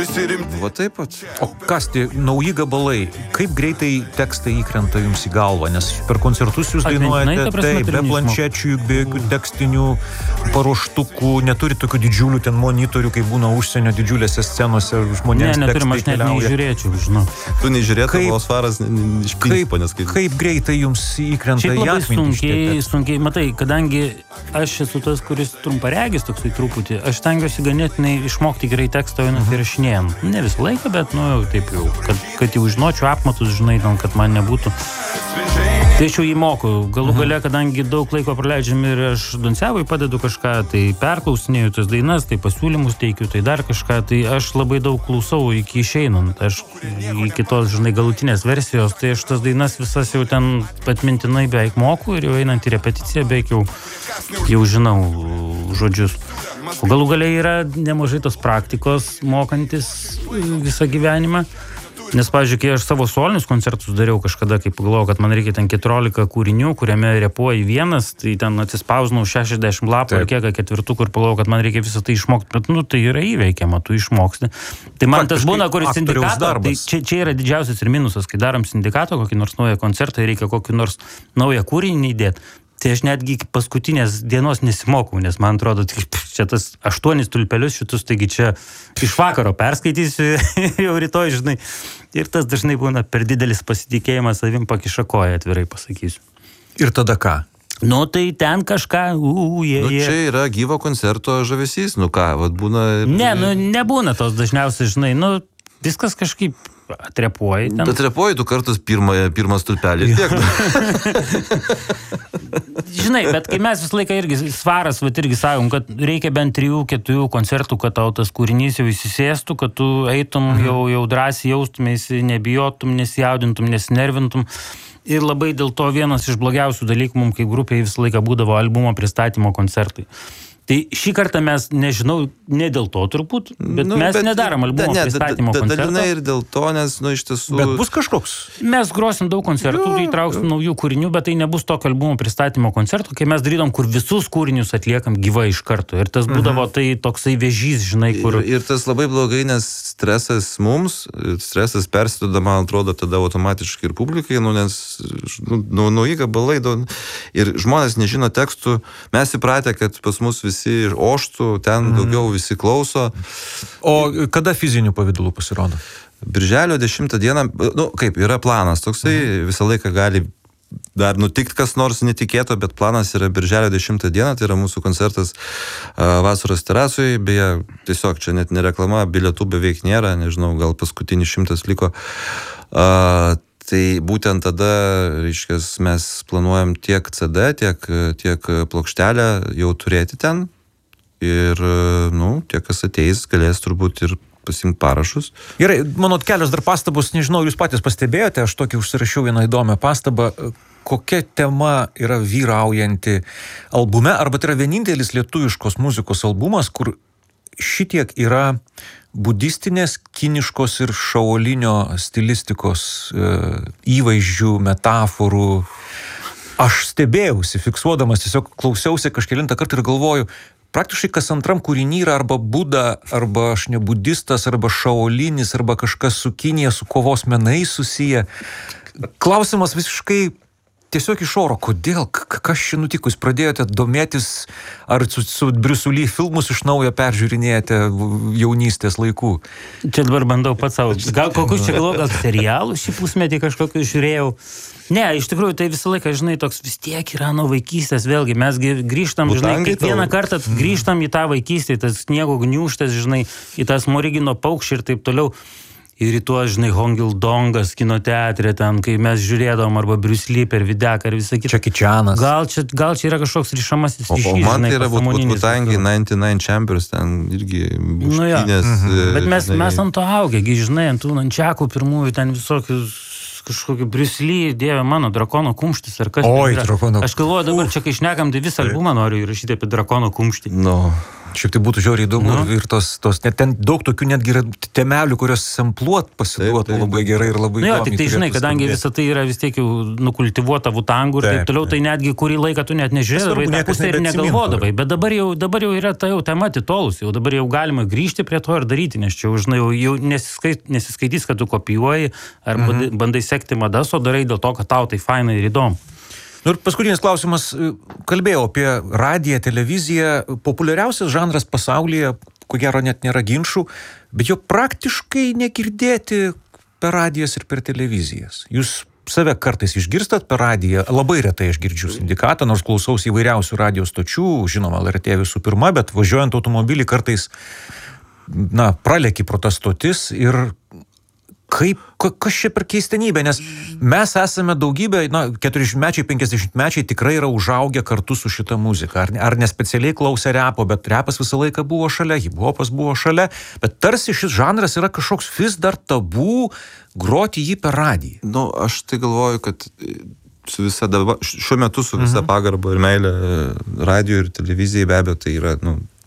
visi rimti. Va taip pat. O kas tie nauji gabalai, kaip greitai tekstai įkrenta jums į galvą, nes per koncertus jūs dainuojate, taip, be planšečių, be jokių tekstinių paruoštukų, neturi tokių didžiulių ten monitorių, kai būna užsienio didžiulėse scenose žmonėms neturim, tekstai keliauja. Ne, aš net nežiūrėčiau, žinau. Tu nežiūrėtum, o svaras iš principo neskaityti. Kaip greitai jums įkrenta į atmintį? Sunkiai, matai, kadangi aš esu tas, kuris trumparegis toksai truputį, aš stengiuosi ganėtinai išmokti gerai tekstą einant įrašinėjant. Ne visą laiką, bet, taip jau, kad jau žinočiau apmatus, žinai, kad man nebūtų. Tai aš jau jį moku. Galų gale, kadangi daug laiko praleidžiam ir aš Doncevui padedu kažką, tai perklausinėjau tas dainas, tai pasiūlymus teikiu, tai dar kažką, tai aš labai daug klausau iki išeinant. Aš iki tos, žinai, galutinės versijos, tai aš tas dainas visas jau ten atmintinai beveik moku ir jau einant į repeticiją beveik jau žinau žodžius. O galų gale yra nemažai tos praktikos mokantis visą gyvenimą. Nes, pavyzdžiui, kai aš savo solinius koncertus dariau kažkada, kai pagalvojau, kad man reikia ten 14 kūrinių, kuriame repuoji vienas, tai ten atsispausnau 60 lapų ar kiek ketvirtukų ir pagalvojau, kad man reikia visą tai išmokti, bet, tai yra įveikiama, tu išmoksti. Tai man tas būna, kuris sindikato, tai čia yra didžiausias ir minusas, kai darom sindikato, kokį nors naują koncertą, reikia kokį nors naują kūrinį įdėti. Tai aš netgi iki paskutinės dienos nesimokau, nes man atrodo, čia tas 8 tulpelius šitus, taigi čia iš vakaro perskaitysiu jau rytoj, žinai. Ir tas dažnai būna per didelis pasitikėjimas savim pakiša koją, atvirai pasakysiu. Ir tada ką? Tai ten kažką, Čia yra gyvo koncerto žavesys, būna... Nebūna tos dažniausiai, žinai, viskas kažkaip atrepuoji ten. Atrepuoji tu kartus pirmas tulpelį. Žinai, bet kai mes visą laiką irgi svaras, irgi sakom, kad reikia bent 3-4 koncertų, kad tau tas kūrinys jau įsisėstų, kad tu eitum jau drąsiai jaustumėsi, nebijotum, nesijaudintum, nesinervintum. Ir labai dėl to vienas iš blogiausių dalykų mums kaip grupėje visą laiką būdavo albumo pristatymo koncertai. Tai šį kartą mes, nežinau, ne dėl to turbūt, bet mes nedarom albumo pristatymo koncerto. Dalinai ir dėl to, nes, iš tiesų... Bet bus kažkoks? Mes grosim daug koncertų, įtrauksim naujų kūrinių, bet tai nebus tokio albumo pristatymo koncerto, kai mes darydom, kur visus kūrinius atliekam gyvai iš karto. Ir tas būdavo tai toksai vėžys, žinai, kur... Ir tas labai blogai, nes stresas mums, stresas persiduoda, man atrodo, tada automatiškai ir publikai, nes nauji gabalai, ir žmonės nežino tekstų, mes įpratę, kad pas mus visi oštų, ten daugiau visi klauso. O kada fizinių pavydalų pasirodo? Birželio 10 dieną, yra planas toksai, visą laiką gali dar nutikti kas nors netikėto, bet planas yra birželio 10 dieną, tai yra mūsų koncertas Vasaros terasui, beje, tiesiog čia net nereklama, bilietų beveik nėra, nežinau, gal paskutinis 100 liko. Tai būtent tada, reiškia, mes planuojam tiek CD, tiek plokštelę jau turėti ten. Ir, tie, kas ateis, galės turbūt ir pasimti parašus. Gerai, mano kelios dar pastabos, nežinau, jūs patys pastebėjote, aš tokį užsirašiau vieną įdomią pastabą. Kokia tema yra vyraujanti albume, arba tai yra vienintelis lietuviškos muzikos albumas, kur šitiek yra budistinės, kiniškos ir šaolinio stilistikos įvaizdžių, metaforų. Aš stebėjausi, fiksuodamas, tiesiog klausiausi kažkelintą kartą ir galvoju, praktiškai kas antram kūriny yra arba Buda, arba aš ne budistas, arba šaolinis, arba kažkas su Kinija, su kovos menais susiję. Klausimas visiškai tiesiog iš oro, kodėl, kas čia nutiko, jūs pradėjote domėtis, ar su Bruce Lee filmus iš naujo peržiūrinėjate jaunystės laikų? Čia dabar bandau pats savo, gal kokius čia galvoju, gal serialų šį pusmetį kažkokius žiūrėjau. Ne, iš tikrųjų, tai visą laiką, žinai, toks vis tiek yra nuo vaikystės, vėlgi, mes grįžtam, žinai, kiekvieną kartą grįžtam į tą vaikystę, į tas sniego gniūžtes, žinai, į tas Morigino paukščiai ir taip toliau. Ir į tuos, žinai, Hongildongas kino teatre, ten, kai mes žiūrėdavom, arba Bruce Lee per Videką ir visą kitą. Čia Kičianas. Gal čia yra kažkoks ryšamasis ryšys, žinai, man tai yra Butangi 99 Chambers, ten irgi buškinės. Bet mes ant to augę, žinai, ant tų nančiakų pirmųjų, ten visokius kažkokį Bruce Lee, dieve mano, Drakono kumštis, ar kas. Oi, Drakono. Aš galvoju dabar čia, kai šnekam, tai visą albumą noriu įrašyti apie Drakono kumštį. Šiaip tai būtų žiauriai įdomu ir tos net ten daug tokių netgi yra temelių, kurios sampluot pasiduotų labai gerai ir labai įdomiai. Tik tai žinai, kadangi visa tai yra vis tiek jau nukultivuota Wu-Tangu ir taip toliau, tai netgi kurį laiką tu net nežiūrėdavai, tą pusę ir negalvodavai. Bet dabar jau yra ta jau tema atitolus, jau dabar jau galima grįžti prie to ir daryti, nes čia žinai, jau nesiskaitys, kad tu kopijuoji ar bandai sekti madas, o darai dėl to, kad tau tai fainai ir įdomu. Ir paskutinis klausimas, kalbėjau apie radiją, televiziją, populiariausias žanras pasaulyje, ko gero net nėra ginčų, bet jo praktiškai negirdėti per radijas ir per televizijas. Jūs save kartais išgirstat per radiją, labai retai aš girdžiu Sindikatą, nors klausausi įvairiausių radijos stočių, žinoma, LRT visų pirma, bet važiuojant automobilį kartais, praleki pro tas stotis ir kas čia per keistenybė, nes mes esame daugybė, 40-mečiai, 50-mečiai tikrai yra užaugę kartu su šita muzika, ar nespecialiai klausė repo, bet repas visą laiką buvo šalia, hip-hopas buvo šalia, bet tarsi šis žanras yra kažkoks vis dar tabų groti jį per radiją. Aš tai galvoju, kad šiuo metu su visa pagarba ir meilė radio ir televizijai be abejo tai yra,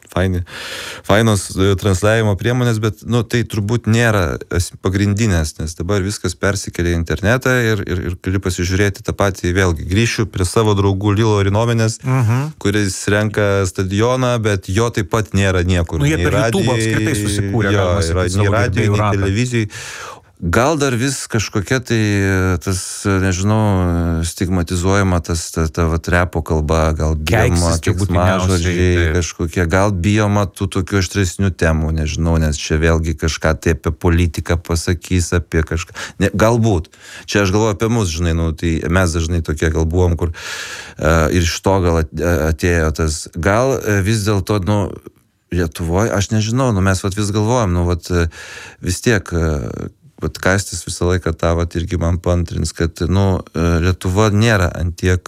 fainos transliavimo priemonės, bet tai turbūt nėra pagrindinės, nes dabar viskas persikelia į internetą ir gali pasižiūrėti tą patį, vėlgi grįšiu prie savo draugų Lilo Rinomienės, kuris renka stadioną, bet jo taip pat nėra niekur. Jie per YouTube apskritai susikūrė, nei radijoje, nei televizijai. Gal dar vis kažkokia tai tas, nežinau, stigmatizuojama ta repo kalba, gal bijoma keiksmažodžiai kažkokie, gal bijoma tų tokių aštresnių temų, nežinau, nes čia vėlgi kažką tai apie politiką pasakys, apie kažką. Galbūt. Čia aš galvoju apie mus, žinai, tai mes dažnai tokie gal buvom, kur ir iš to gal atėjo tas. Gal vis dėlto, Lietuvoje, aš nežinau, mes vis galvojam, vis tiek Kastis visą laiką tą irgi man paantrins, kad Lietuva nėra antiek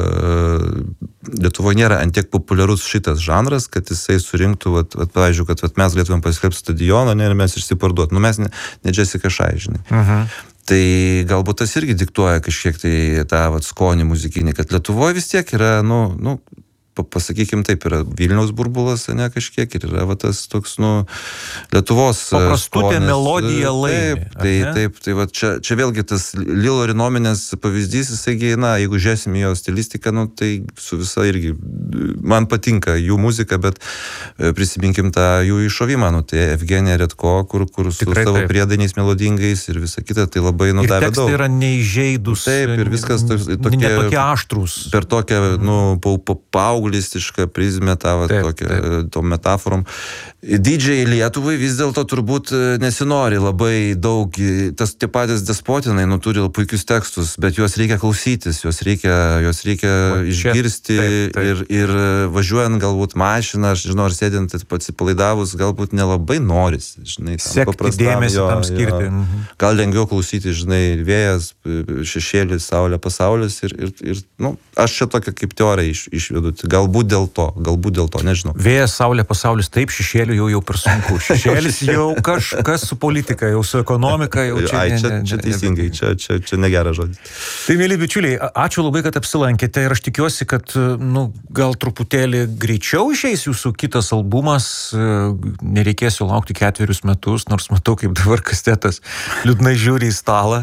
populiarus šitas žanras, kad jisai surinktų, pavyzdžiui, kad mes galėtumėm paskelbti stadioną ir mes išsiparduot. Mes ne Jessica Shy, žinai. Tai galbūt tas irgi diktuoja kažkiek tai tą skonį muzikinį, kad Lietuvoje vis tiek yra, pasakykim taip, yra Vilniaus burbulas, kažkiek, ir yra tas toks, Lietuvos paprastutė melodija laimi. Taip, čia vėlgi tas Lilo Rinomienės pavyzdys, jisai, jeigu žiūrėsim jo stilistiką, tai su visa irgi, man patinka jų muzika, bet prisiminkim tą jų iššovimą, tai Evgenija Redko, kur su savo priedainiais melodingais ir visa kita, tai labai davė daug. Ir tekstai yra neįžeidus, taip, ir viskas netokie aštrūs. Per tokią, pauglistišką prizmę tom metaforom. Didžiai Lietuvai vis dėlto turbūt nesinori labai daug, tie patys despotinai, turi puikius tekstus, bet juos reikia klausytis, juos reikia išgirsti ir važiuojant galbūt mašiną, aš žinau, ar sėdint atsipalaidavus, galbūt nelabai noris, žinai, sekti dėmesį tam skirti. Gal lengviau klausyti, žinai, vėjas, šešėlis, saulė, pasaulis ir aš čia tokią kaip teoriją išvedu. Galbūt dėl to, nežinau. Vėjas, saulė, pasaulis, taip, šešėlių jau per sunku. Šešėlis jau kažkas su politika, jau su ekonomika, jau čia... Čia teisingai, čia negeras žodis. Tai, mėly bičiuliai, ačiū labai, kad apsilankėte ir aš tikiuosi, kad, gal truputėlį greičiau išeis jūsų kitas albumas, nereikės jau laukti 4 metus, nors matau, kaip dabar Kastetas liūdnai žiūri į stalą.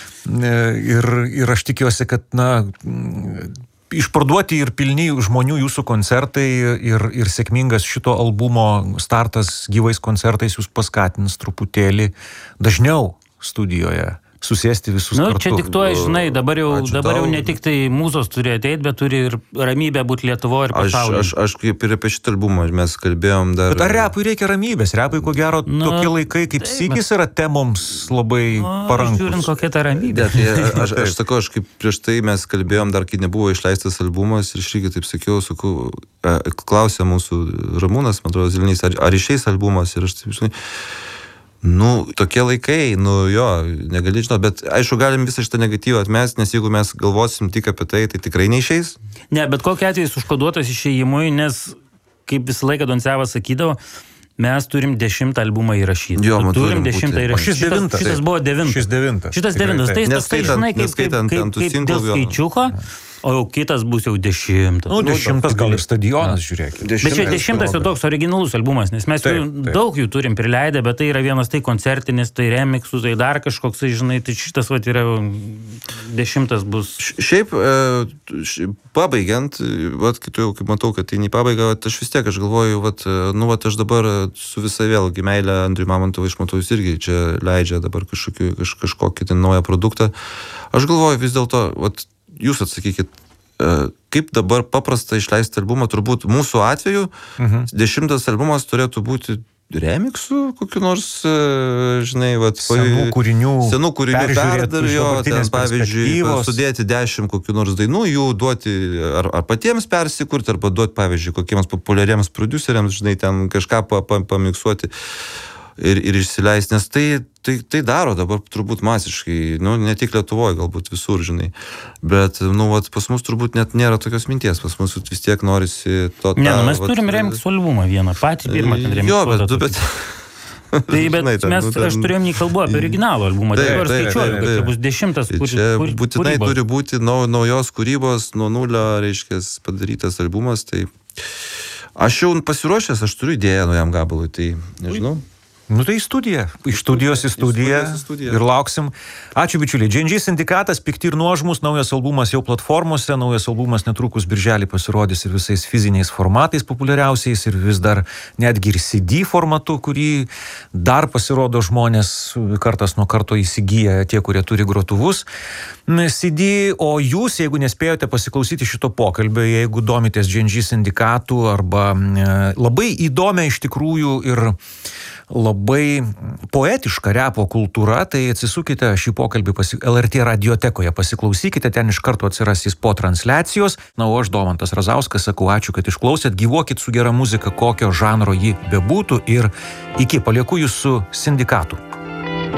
Ir aš tikiuosi, kad, išparduoti ir pilni žmonių jūsų koncertai ir sėkmingas šito albumo startas gyvais koncertais jūs paskatins truputėlį dažniau studijoje susėsti visus kartu. Čia diktuoja, žinai, dabar jau ne tik tai mūzos turi ateiti, bet turi ir ramybę būti Lietuvoje ir pasaulyje. Aš kaip ir apie šitą albumą mes kalbėjom dar... Bet ar repui reikia ramybės? Repui, ko gero, tokie laikai kaip sykis yra temoms labai parankus. Žiūrint, kokia ta ramybė. Aš sakau, aš kaip prieš tai mes kalbėjom dar, kai nebuvo išleistas albumas ir aš irgi taip sakiau, klausė mūsų Ramūnas, man atrodo, Zilinys, ar išeis albumas ir aš taip žinai... tokie laikai, jo, negali žinot, bet aišku, galim visą šitą negatyvą atmesti, nes jeigu mes galvosim tik apie tai tikrai neišeis. Ne, bet kokia atveju užkoduotas išėjimui, nes, kaip visą laiką Doncevas sakydavo, mes turim 10 albumą įrašyti. Jo, turim 10 įrašyti. Šitas buvo 9. Šis 9. Šitas 9. Tai toksai, žinai, kaip dėl skaičiuko. O jau kitas bus jau 10. Nu, 10 gal ir stadionas, žiūrėkit. Bet čia 10 jau toks originalus albumas, nes mes daug jų turim prileidę, bet tai yra vienas tai koncertinis, tai remixų, tai dar kažkoks, tai žinai, tai šitas vat yra 10 bus. Šiaip, pabaigiant, vat, kitų jau, kaip matau, kad tai nei pabaiga, vat, aš vis tiek, aš galvoju, vat, nu, vat, aš dabar su visai vėlgi meilė Andriui Mamontovui, aš matau, jis irgi čia leidžia dabar kažkokį tai naują produktą. Aš galvoju, vis dėlto, vat, jūs atsakykit, kaip dabar paprasta išleisti albumą, turbūt mūsų atveju 10 albumas turėtų būti remixų, kokiu nors, žinai, vat, senų kūrinių perdario, ten, pavyzdžiui, sudėti 10 kokiu nors dainų, jų duoti ar patiems persikurti, arba duoti, pavyzdžiui, kokiems populiariems prodiuseriams, žinai, ten kažką pamiksuoti ir išsileisti, nes tai daro dabar turbūt masiškai, nu, ne tik Lietuvoje, galbūt visur, žinai, bet, nu, vat, pas mus turbūt net nėra tokios minties, pas mus vis tiek norisi to... Ne, nu, mes turim remixų albumą vieną, patį pirmą ten remixuotą. Jo, bet... Tai, bet aš turėjom nekalbu apie originalų albumą, dabar skaičiuoju, kad čia bus 10, čia būtinai turi būti naujos kūrybos, nuo nulio, reiškia, padarytas albumas, tai aš jau pasiruošęs, aš turiu idėją naujam gabalui, tai nežinau. Nu tai iš studijos į studiją ir lauksim. Ačiū bičiuliai. Dž&Ž Sindikatas, Pikti ir nuožmūs, naujas albumas jau platformose, naujas albumas netrukus birželį pasirodys ir visais fiziniais formatais populiariausiais ir vis dar netgi ir CD formatu, kurį dar pasirodo žmonės kartas nuo karto įsigyja tie, kurie turi grotuvus. CD, o jūs, jeigu nespėjote pasiklausyti šito pokalbio, jeigu domitės Dž&Ž Sindikatu arba labai įdomią iš tikrųjų ir labai poetiška repo kultūra, tai atsisukite šį pokalbį LRT radiotekoje, pasiklausykite, ten iš karto atsiras jis po transliacijos. Na, o aš, Domantas Razauskas, sakau ačiū, kad išklausėt, gyvuokit su gera muzika, kokio žanro ji bebūtų ir iki, palieku jūs su Sindikatu.